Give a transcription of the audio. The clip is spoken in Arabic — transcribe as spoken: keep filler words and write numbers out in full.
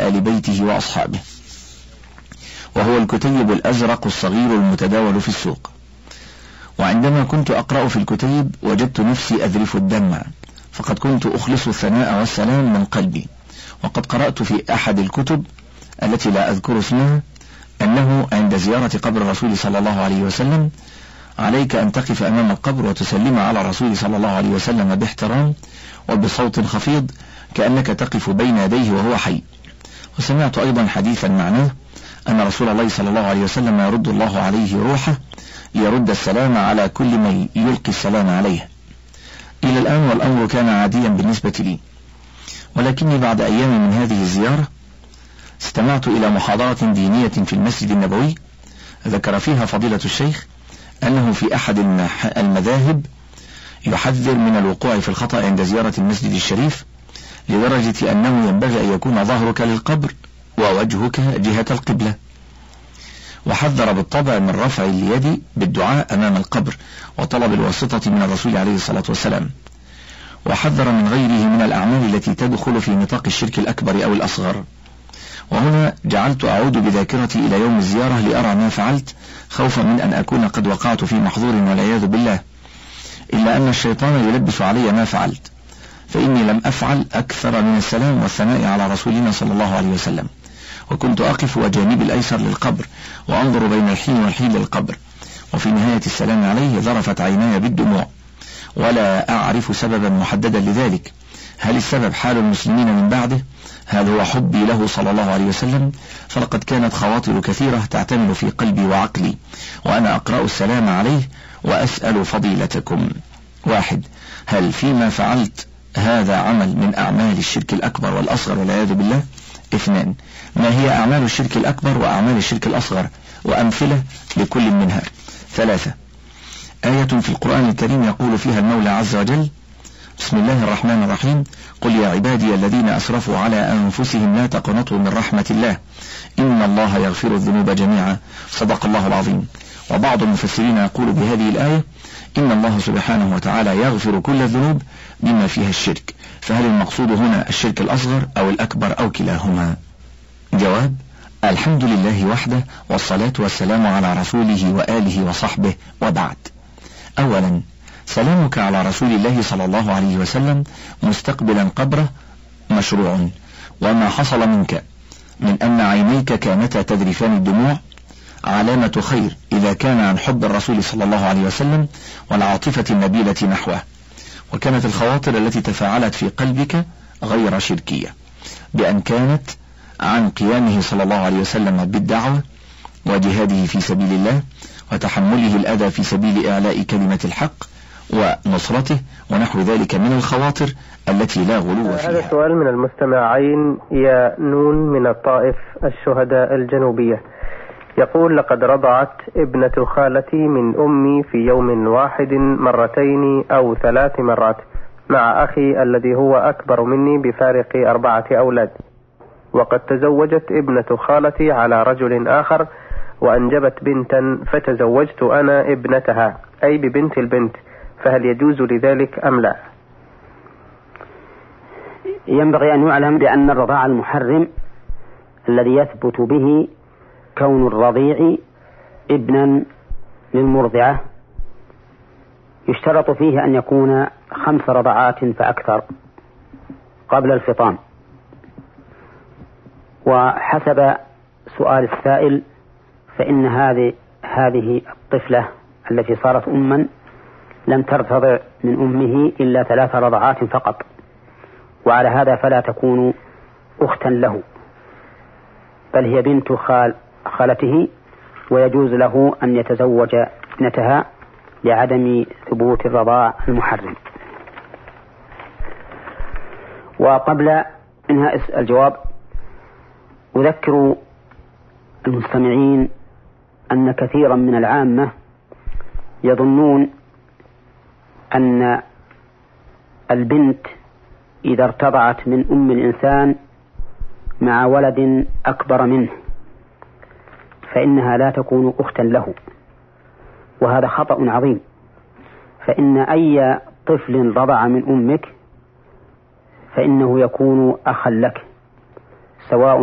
وعلى آل بيته وأصحابه، وهو الكتيب الأزرق الصغير المتداول في السوق. وعندما كنت أقرأ في الكتيب وجدت نفسي أذرف الدمع، فقد كنت أخلص الثناء والسلام من قلبي. وقد قرأت في أحد الكتب التي لا أذكر اسمها أنه عند زيارة قبر الرسول صلى الله عليه وسلم عليك أن تقف أمام القبر وتسلم على الرسول صلى الله عليه وسلم باحترام وبصوت خفيض كأنك تقف بين يديه وهو حي. وسمعت أيضا حديثا معناه أن رسول الله صلى الله عليه وسلم يرد الله عليه روحه ليرد السلام على كل من يلقي السلام عليه. إلى الآن والأمر كان عاديا بالنسبة لي، ولكني بعد أيام من هذه الزيارة استمعت إلى محاضرة دينية في المسجد النبوي ذكر فيها فضيلة الشيخ أنه في أحد المذاهب يحذر من الوقوع في الخطأ عند زيارة المسجد الشريف، لدرجة أنه ينبغي أن يكون ظهرك للقبر ووجهك جهة القبلة. وحذر بالطبع من رفع اليد بالدعاء أمام القبر وطلب الواسطة من الرسول عليه الصلاة والسلام. وحذر من غيره من الأعمال التي تدخل في نطاق الشرك الأكبر أو الأصغر. وهنا جعلت أعود بذاكرتي إلى يوم الزيارة لأرى ما فعلت، خوفا من أن أكون قد وقعت في محظور والعياذ بالله، إلا أن الشيطان يلبس علي ما فعلت، فإني لم أفعل أكثر من السلام والثناء على رسولنا صلى الله عليه وسلم. وكنت أقف وجانبي الأيسر للقبر وأنظر بين الحين والحين للقبر، وفي نهاية السلام عليه ذرفت عيناي بالدموع، ولا أعرف سببا محددا لذلك. هل السبب حال المسلمين من بعده؟ هل هو حبي له صلى الله عليه وسلم؟ فلقد كانت خواطر كثيرة تعتمل في قلبي وعقلي وأنا أقرأ السلام عليه وأسأل فضيلتكم: واحد، هل فيما فعلت هذا عمل من أعمال الشرك الأكبر والأصغر والعياذ بالله؟ اثنان، ما هي أعمال الشرك الأكبر وأعمال الشرك الأصغر وأمثلة لكل منها؟ ثلاثة، آية في القرآن الكريم يقول فيها المولى عز وجل: بسم الله الرحمن الرحيم: قل يا عبادي الذين أسرفوا على أنفسهم لا تقنطوا من رحمة الله إن الله يغفر الذنوب جميعا، صدق الله العظيم. وبعض المفسرين يقول بهذه الآية إن الله سبحانه وتعالى يغفر كل الذنوب بما فيها الشرك، فهل المقصود هنا الشرك الأصغر أو الأكبر أو كلاهما؟ جواب: الحمد لله وحده، والصلاة والسلام على رسوله وآله وصحبه، وبعد. أولا، سلامك على رسول الله صلى الله عليه وسلم مستقبلا قبره مشروع، وما حصل منك من أن عينيك كانتا تذرفان الدموع علامة خير إذا كان عن حب الرسول صلى الله عليه وسلم والعاطفة النبيلة نحوه، وكانت الخواطر التي تفاعلت في قلبك غير شركية، بأن كانت عن قيامه صلى الله عليه وسلم بالدعوة وجهاده في سبيل الله وتحمله الأذى في سبيل إعلاء كلمة الحق ونصرته ونحو ذلك من الخواطر التي لا غلو فيها. هذا سؤال من المستمعين يا نون من الطائف الشهداء الجنوبية، يقول: لقد رضعت ابنة خالتي من أمي في يوم واحد مرتين أو ثلاث مرات مع أخي الذي هو أكبر مني بفارق أربعة أولاد، وقد تزوجت ابنة خالتي على رجل آخر وأنجبت بنتا، فتزوجت أنا ابنتها أي ببنت البنت، فهل يجوز لذلك أم لا؟ ينبغي أن يعلم بأن الرضاع المحرم الذي يثبت به كون الرضيع ابنا للمرضعة يشترط فيه أن يكون خمس رضعات فأكثر قبل الفطام. وحسب سؤال السائل فإن هذه هذه الطفلة التي صارت أما لم ترتضع من أمه إلا ثلاث رضعات فقط، وعلى هذا فلا تكون أختا له، بل هي بنت خال خالته، ويجوز له أن يتزوج ابنتها لعدم ثبوت الرضاع المحرم. وقبل إنهاء الجواب أذكر المستمعين أن كثيرا من العامة يظنون أن البنت إذا ارتضعت من أم الإنسان مع ولد أكبر منه فإنها لا تكون أختا له، وهذا خطأ عظيم، فإن أي طفل رضع من أمك فإنه يكون أخا لك، سواء